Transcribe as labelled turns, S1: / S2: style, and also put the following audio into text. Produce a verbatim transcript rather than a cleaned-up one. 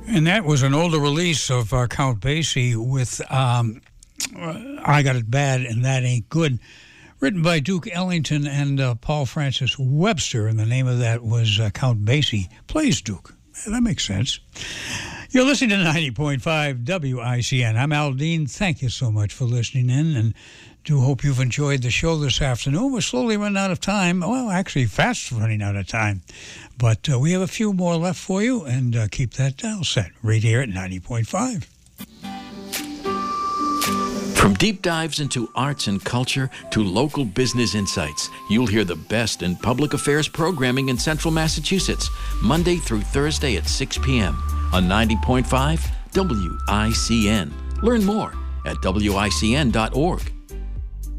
S1: And that was an older release of uh, Count Basie with um, I Got It Bad and That Ain't Good, written by Duke Ellington and uh, Paul Francis Webster, and the name of that was uh, Count Basie Plays Duke. Yeah, that makes sense. You're listening to ninety point five W I C N. I'm Al Dean. Thank you so much for listening in, and do hope you've enjoyed the show this afternoon. We're slowly running out of time. Well, actually, fast running out of time. But uh, we have a few more left for you, and uh, keep that dial set right here at ninety point five.
S2: From deep dives into arts and culture to local business insights, you'll hear the best in public affairs programming in Central Massachusetts, Monday through Thursday at six p.m. on ninety point five W I C N. Learn more at W I C N dot org.